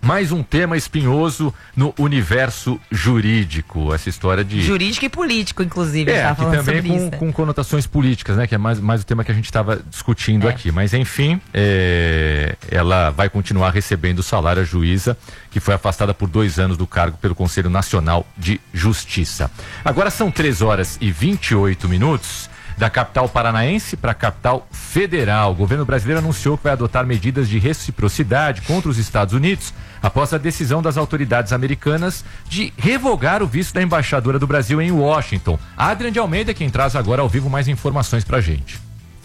Mais um tema espinhoso no universo jurídico, essa história de... Jurídico e político, inclusive. Aqui também com conotações políticas, né? Que é mais o tema que a gente estava discutindo aqui. Mas, enfim, ela vai continuar recebendo o salário, a juíza, que foi afastada por 2 anos do cargo pelo Conselho Nacional de Justiça. Agora são 3h28. Da capital paranaense para a capital federal. O governo brasileiro anunciou que vai adotar medidas de reciprocidade contra os Estados Unidos após a decisão das autoridades americanas de revogar o visto da embaixadora do Brasil em Washington. A Adriane de Almeida, quem traz agora ao vivo mais informações pra gente.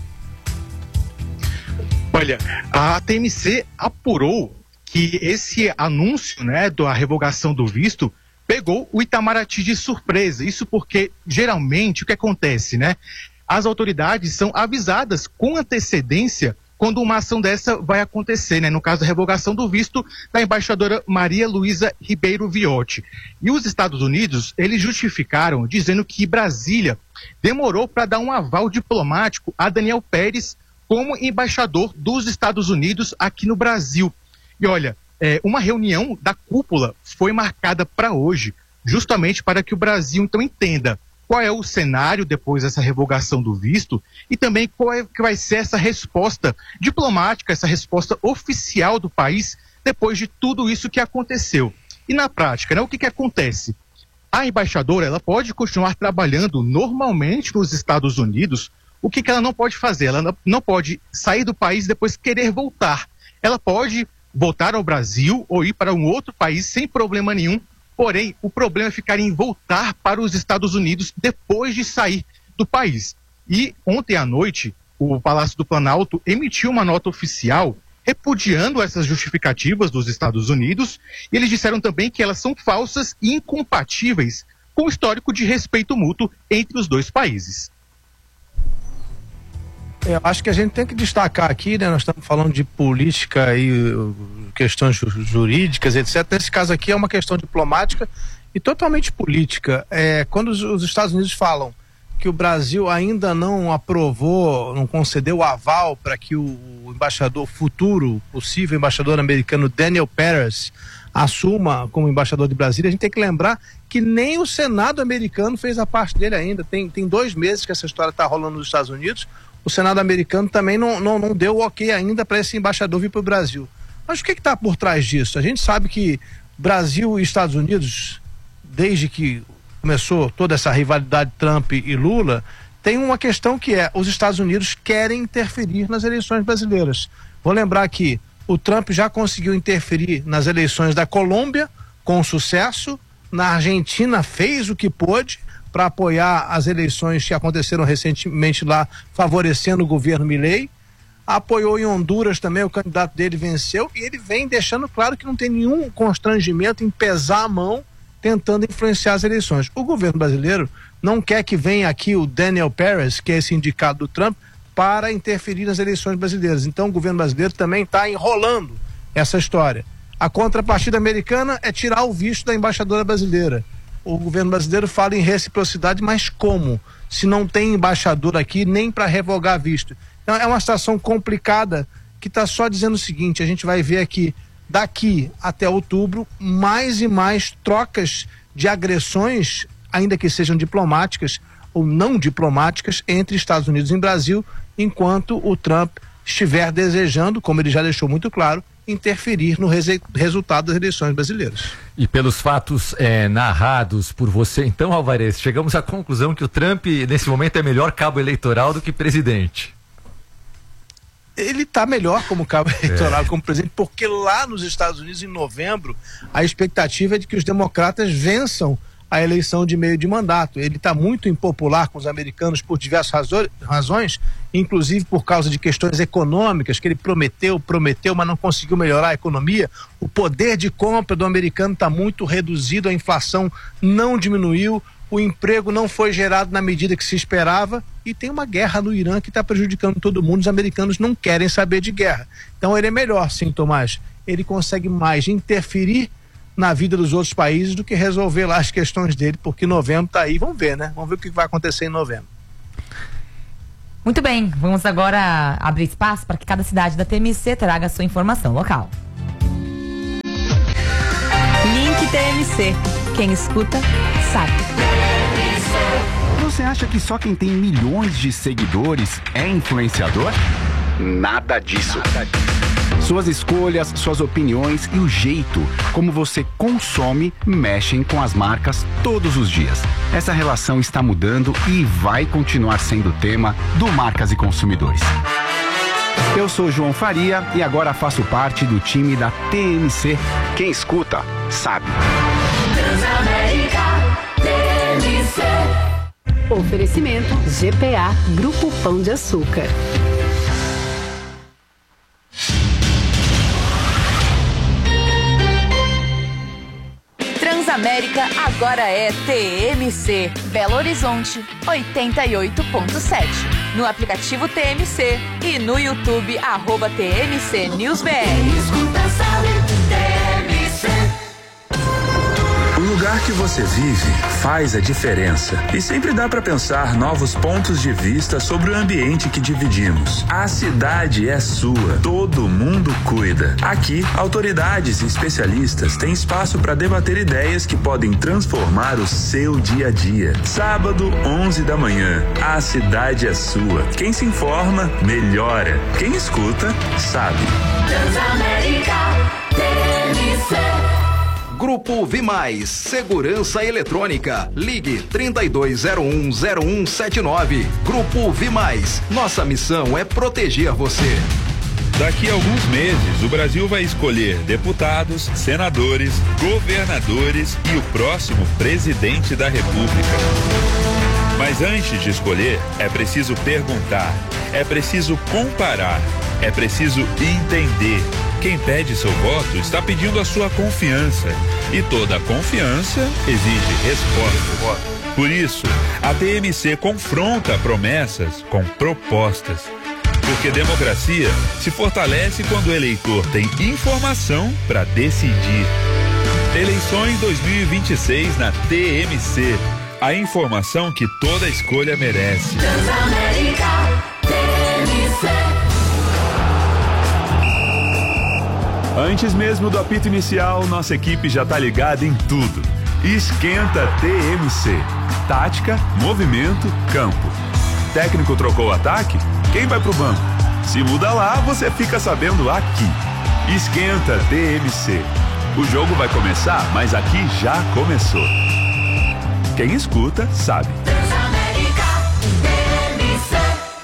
Olha, a TMC apurou que esse anúncio, né, da revogação do visto pegou o Itamaraty de surpresa. Isso porque, geralmente, o que acontece, né? As autoridades são avisadas com antecedência quando uma ação dessa vai acontecer, né? No caso da revogação do visto da embaixadora Maria Luísa Ribeiro Viotti. E os Estados Unidos, eles justificaram dizendo que Brasília demorou para dar um aval diplomático a Daniel Pérez como embaixador dos Estados Unidos aqui no Brasil. E olha, uma reunião da cúpula foi marcada para hoje, justamente para que o Brasil então entenda qual é o cenário depois dessa revogação do visto e também qual é que vai ser essa resposta diplomática, essa resposta oficial do país depois de tudo isso que aconteceu. E na prática, né, o que acontece? A embaixadora, ela pode continuar trabalhando normalmente nos Estados Unidos. O que ela não pode fazer? Ela não pode sair do país e depois querer voltar. Ela pode voltar ao Brasil ou ir para um outro país sem problema nenhum. Porém, o problema é ficar em voltar para os Estados Unidos depois de sair do país. E ontem à noite, o Palácio do Planalto emitiu uma nota oficial repudiando essas justificativas dos Estados Unidos. E eles disseram também que elas são falsas e incompatíveis com o histórico de respeito mútuo entre os dois países. Eu acho que a gente tem que destacar aqui, né? Nós estamos falando de política e questões jurídicas, etc. Nesse caso aqui é uma questão diplomática e totalmente política. Quando os Estados Unidos falam que o Brasil ainda não aprovou, não concedeu o aval para que o embaixador futuro, possível embaixador americano Daniel Pérez assuma como embaixador de Brasília, a gente tem que lembrar que nem o Senado americano fez a parte dele ainda. Tem 2 meses que essa história está rolando nos Estados Unidos. O Senado americano também não deu o ok ainda para esse embaixador vir para o Brasil. Mas o que está por trás disso? A gente sabe que Brasil e Estados Unidos, desde que começou toda essa rivalidade Trump e Lula, tem uma questão que é: os Estados Unidos querem interferir nas eleições brasileiras. Vou lembrar que o Trump já conseguiu interferir nas eleições da Colômbia com sucesso, na Argentina fez o que pôde para apoiar as eleições que aconteceram recentemente lá, favorecendo o governo Milei. Apoiou em Honduras também, o candidato dele venceu, e ele vem deixando claro que não tem nenhum constrangimento em pesar a mão tentando influenciar as eleições. O governo brasileiro não quer que venha aqui o Daniel Pérez, que é esse indicado do Trump, para interferir nas eleições brasileiras. Então o governo brasileiro também está enrolando essa história. A contrapartida americana é tirar o visto da embaixadora brasileira. O governo brasileiro fala em reciprocidade, mas como? Se não tem embaixador aqui nem para revogar visto. Então é uma situação complicada que está só dizendo o seguinte: a gente vai ver aqui, daqui até outubro, mais e mais trocas de agressões, ainda que sejam diplomáticas ou não diplomáticas, entre Estados Unidos e Brasil, enquanto o Trump estiver desejando, como ele já deixou muito claro, interferir no resultado das eleições brasileiras. E pelos fatos narrados por você, então, Alvarez, chegamos à conclusão que o Trump, nesse momento, é melhor cabo eleitoral do que presidente. Ele está melhor como cabo eleitoral, como presidente, porque lá nos Estados Unidos, em novembro, a expectativa é de que os democratas vençam a eleição de meio de mandato. Ele está muito impopular com os americanos por diversas razões, inclusive por causa de questões econômicas, que ele prometeu, mas não conseguiu melhorar a economia. O poder de compra do americano está muito reduzido, a inflação não diminuiu, o emprego não foi gerado na medida que se esperava, e tem uma guerra no Irã que está prejudicando todo mundo. Os americanos não querem saber de guerra. Então ele é melhor, sim, Tomás. Ele consegue mais interferir na vida dos outros países do que resolver lá as questões dele, porque novembro está aí, vamos ver, né? Vamos ver o que vai acontecer em novembro. Muito bem, vamos agora abrir espaço para que cada cidade da TMC traga a sua informação local. TMC. Quem escuta, sabe. Você acha que só quem tem milhões de seguidores é influenciador? Nada disso. Suas escolhas, suas opiniões e o jeito como você consome mexem com as marcas todos os dias. Essa relação está mudando e vai continuar sendo tema do Marcas e Consumidores. Eu sou João Faria e agora faço parte do time da TMC. Quem escuta, sabe. Transamérica TMC. Oferecimento GPA Grupo Pão de Açúcar. Transamérica agora é TMC. Belo Horizonte 88.7. No aplicativo TMC e no YouTube @TMC News BR. Escuta, sabe, TMC. O lugar que você vive faz a diferença e sempre dá para pensar novos pontos de vista sobre o ambiente que dividimos. A cidade é sua, todo mundo cuida. Aqui, autoridades e especialistas têm espaço para debater ideias que podem transformar o seu dia a dia. Sábado, 11 da manhã, a cidade é sua. Quem se informa, melhora. Quem escuta, sabe. Transamérica TMC. Grupo Vimais, Segurança Eletrônica. Ligue 32010179. Grupo Vimais, nossa missão é proteger você. Daqui a alguns meses, o Brasil vai escolher deputados, senadores, governadores e o próximo presidente da República. Mas antes de escolher, é preciso perguntar, é preciso comparar, é preciso entender. Quem pede seu voto está pedindo a sua confiança. E toda confiança exige resposta. Por isso, a TMC confronta promessas com propostas. Porque democracia se fortalece quando o eleitor tem informação para decidir. Eleições 2026 na TMC. A informação que toda escolha merece. Transamérica TMC. Antes mesmo do apito inicial, nossa equipe já tá ligada em tudo. Esquenta TMC. Tática, movimento, campo. Técnico trocou o ataque? Quem vai pro banco? Se muda lá, você fica sabendo aqui. Esquenta TMC. O jogo vai começar, mas aqui já começou. Quem escuta, sabe. Transamérica TMC.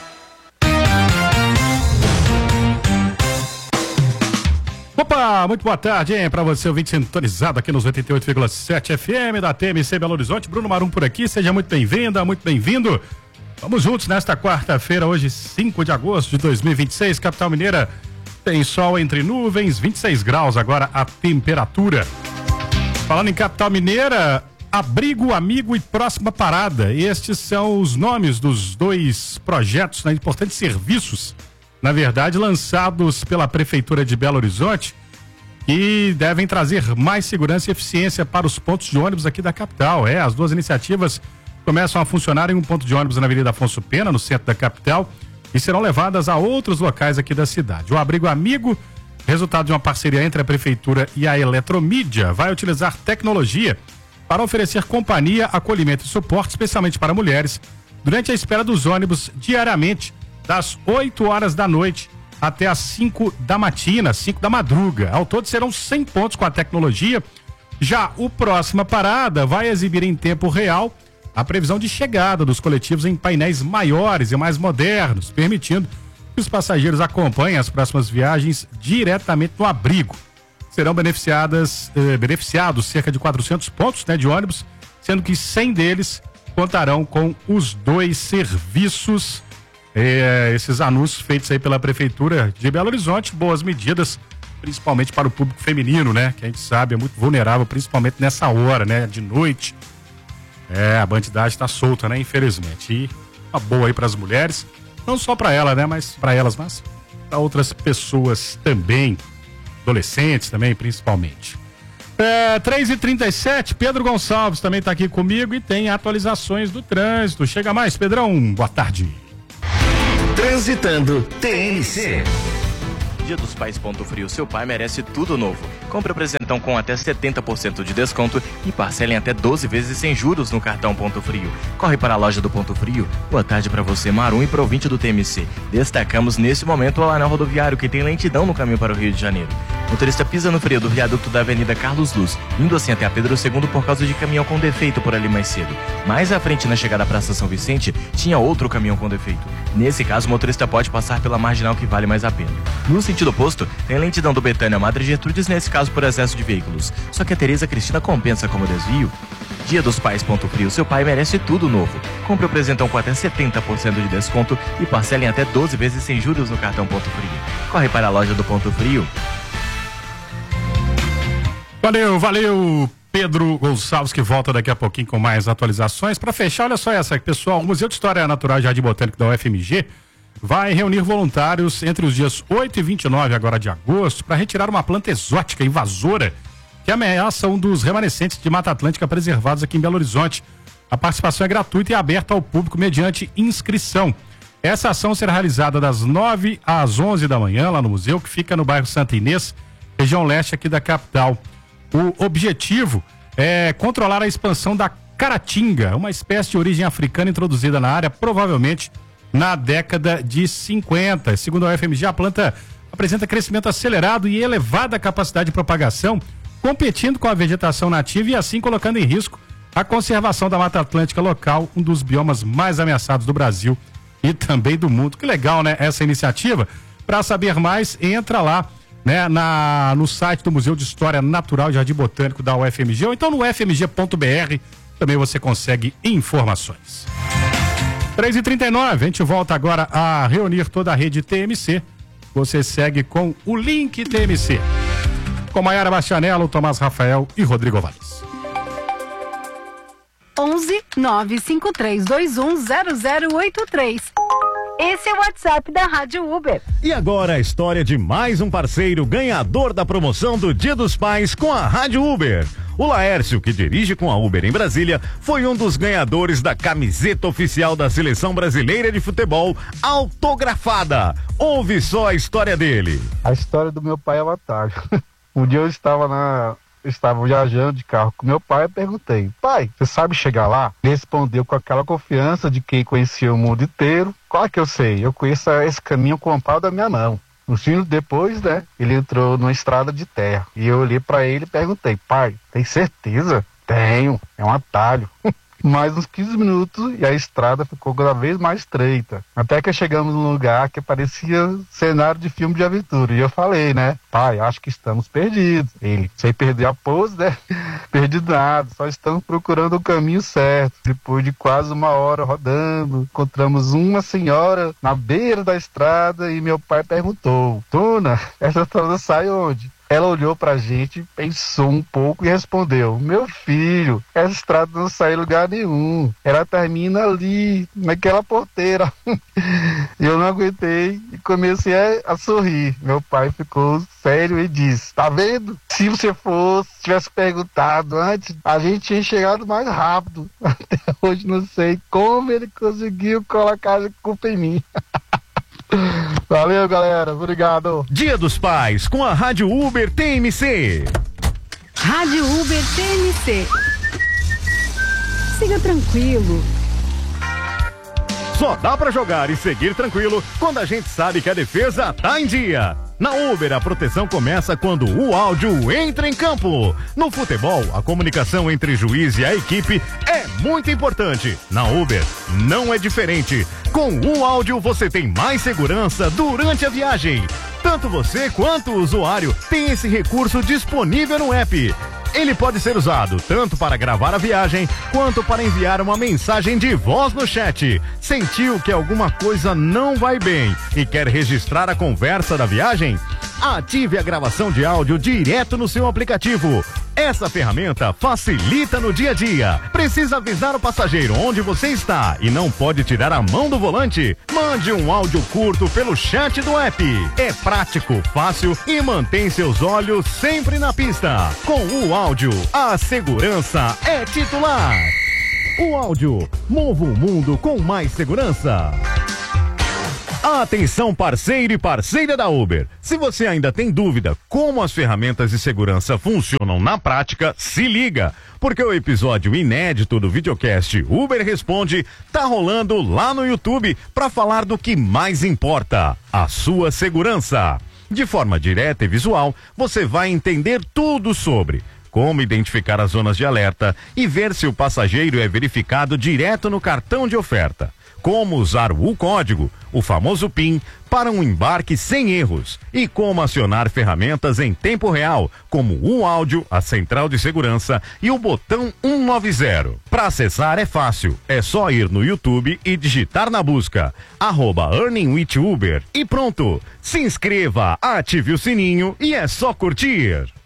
Opa, muito boa tarde, hein, pra você, ouvinte sintonizado aqui nos 88,7 FM da TMC Belo Horizonte. Bruno Marum por aqui, seja muito bem-vinda, muito bem-vindo. Vamos juntos nesta quarta-feira, hoje 5 de agosto de 2026, capital mineira tem sol entre nuvens, 26 graus agora a temperatura. Falando em capital mineira, Abrigo, Amigo e Próxima Parada. Estes são os nomes dos dois projetos, né, importantes serviços, na verdade, lançados pela Prefeitura de Belo Horizonte, que devem trazer mais segurança e eficiência para os pontos de ônibus aqui da capital. As duas iniciativas começam a funcionar em um ponto de ônibus na Avenida Afonso Pena, no centro da capital, e serão levadas a outros locais aqui da cidade. O Abrigo Amigo, resultado de uma parceria entre a Prefeitura e a Eletromídia, vai utilizar tecnologia para oferecer companhia, acolhimento e suporte, especialmente para mulheres, durante a espera dos ônibus diariamente, das 8 horas da noite até as 5 da matina, 5 da madruga. Ao todo serão 100 pontos com a tecnologia. Já o Próxima Parada vai exibir em tempo real a previsão de chegada dos coletivos em painéis maiores e mais modernos, permitindo que os passageiros acompanhem as próximas viagens diretamente no abrigo. Serão beneficiados cerca de 400 pontos, né, de ônibus, sendo que 100 deles contarão com os dois serviços. Esses anúncios feitos aí pela Prefeitura de Belo Horizonte, boas medidas, principalmente para o público feminino, né? Que a gente sabe é muito vulnerável, principalmente nessa hora, né? De noite. A bandidagem está solta, né? Infelizmente. E uma boa aí para as mulheres, não só para ela, né? Mas para elas, mas para outras pessoas também, adolescentes também, principalmente. 3h37, Pedro Gonçalves também está aqui comigo e tem atualizações do trânsito. Chega mais, Pedrão, boa tarde. Transitando TMC. Dia dos Pais Ponto Frio, seu pai merece tudo novo. Compre o presentão com até 70% de desconto e parcelem até 12 vezes sem juros no cartão Ponto Frio. Corre para a loja do Ponto Frio. Boa tarde para você, Marum, e para o ouvinte do TMC. Destacamos nesse momento o anel rodoviário que tem lentidão no caminho para o Rio de Janeiro. O motorista pisa no freio do viaduto da Avenida Carlos Luz, indo assim até a Pedro II por causa de caminhão com defeito por ali mais cedo. Mais à frente, na chegada à Praça São Vicente, tinha outro caminhão com defeito. Nesse caso, o motorista pode passar pela marginal que vale mais a pena. No sentido oposto, tem lentidão do Betânia Madre Gertrudes, nesse caso por excesso de veículos. Só que a Tereza Cristina compensa como desvio. Dia dos Pais Ponto Frio, seu pai merece tudo novo. Compre o presentão com até 70% de desconto e parcelem até 12 vezes sem juros no cartão Ponto Frio. Corre para a loja do Ponto Frio. Valeu, Pedro Gonçalves, que volta daqui a pouquinho com mais atualizações. Para fechar, olha só essa, pessoal, o Museu de História Natural e Jardim Botânico da UFMG vai reunir voluntários entre os dias 8 e 29 agora de agosto para retirar uma planta exótica invasora que ameaça um dos remanescentes de Mata Atlântica preservados aqui em Belo Horizonte. A participação é gratuita e aberta ao público mediante inscrição. Essa ação será realizada das 9 às 11 da manhã lá no museu, que fica no bairro Santa Inês, região leste aqui da capital. O objetivo é controlar a expansão da caratinga, uma espécie de origem africana introduzida na área, provavelmente na década de 50. Segundo a UFMG, a planta apresenta crescimento acelerado e elevada capacidade de propagação, competindo com a vegetação nativa e assim colocando em risco a conservação da Mata Atlântica local, um dos biomas mais ameaçados do Brasil e também do mundo. Que legal, né, essa iniciativa? Para saber mais, entra lá, né, no site do Museu de História Natural e Jardim Botânico da UFMG, ou então no ufmg.br, também você consegue informações. 3h39, a gente volta agora a reunir toda a rede TMC. Você segue com o link TMC. Com Maiara Bastianello, Tomás Rafael e Rodrigo Valles. 11 95321 0083. Esse é o WhatsApp da Rádio Uber. E agora a história de mais um parceiro ganhador da promoção do Dia dos Pais com a Rádio Uber. O Laércio, que dirige com a Uber em Brasília, foi um dos ganhadores da camiseta oficial da Seleção Brasileira de Futebol autografada. Ouve só a história dele. A história do meu pai é um atalho. Um dia eu estava viajando de carro com meu pai e perguntei: pai, você sabe chegar lá? Ele respondeu com aquela confiança de quem conhecia o mundo inteiro: claro que eu sei, eu conheço esse caminho com o pau da minha mão. Uns minutos depois, né, ele entrou numa estrada de terra e eu olhei para ele e perguntei: pai, tem certeza? Tenho, é um atalho. Mais uns 15 minutos e a estrada ficou cada vez mais estreita. Até que chegamos num lugar que parecia cenário de filme de aventura. E eu falei, né? Pai, acho que estamos perdidos. Ele, sem perder a pose, né? Perdido nada, só estamos procurando o caminho certo. Depois de quase uma hora rodando, encontramos uma senhora na beira da estrada e meu pai perguntou: Dona, essa estrada sai onde? Ela olhou pra gente, pensou um pouco e respondeu: meu filho, essa estrada não sai em lugar nenhum. Ela termina ali, naquela porteira. Eu não aguentei e comecei a sorrir. Meu pai ficou sério e disse: tá vendo? Se você tivesse perguntado antes, a gente tinha chegado mais rápido. Até hoje não sei como ele conseguiu colocar a culpa em mim. Valeu, galera, obrigado. Dia dos Pais com a Rádio Uber TMC. Rádio Uber TMC. Siga tranquilo. Só dá pra jogar e seguir tranquilo quando a gente sabe que a defesa tá em dia. Na Uber, a proteção começa quando o áudio entra em campo. No futebol, a comunicação entre juiz e a equipe é muito importante. Na Uber, não é diferente. Com o áudio, você tem mais segurança durante a viagem. Tanto você quanto o usuário tem esse recurso disponível no app. Ele pode ser usado tanto para gravar a viagem, quanto para enviar uma mensagem de voz no chat. Sentiu que alguma coisa não vai bem e quer registrar a conversa da viagem? Ative a gravação de áudio direto no seu aplicativo. Essa ferramenta facilita no dia a dia. Precisa avisar o passageiro onde você está e não pode tirar a mão do volante? Mande um áudio curto pelo chat do app. É prático, fácil e mantém seus olhos sempre na pista. Com o áudio, a segurança é titular. O áudio, mova o mundo com mais segurança. Atenção, parceiro e parceira da Uber. Se você ainda tem dúvida como as ferramentas de segurança funcionam na prática, se liga, porque o episódio inédito do videocast Uber Responde tá rolando lá no YouTube para falar do que mais importa, a sua segurança. De forma direta e visual, você vai entender tudo sobre como identificar as zonas de alerta e ver se o passageiro é verificado direto no cartão de oferta. Como usar o código, o famoso PIN, para um embarque sem erros e como acionar ferramentas em tempo real, como o áudio, a central de segurança e o botão 190. Para acessar é fácil, é só ir no YouTube e digitar na busca @EarningWithUber e pronto. Se inscreva, ative o sininho e é só curtir.